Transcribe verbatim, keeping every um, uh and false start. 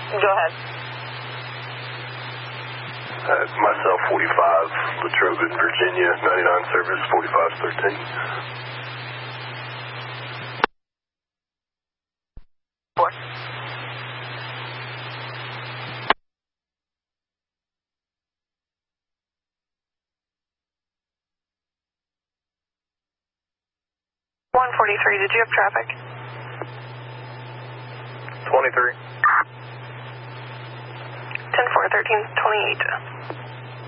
Go ahead. Uh, myself, forty-five, Latrobe, Virginia, ninety-nine service, forty-five thirteen. What? one forty-three, did you have traffic? twenty-three. ten four, thirteen twenty-eight.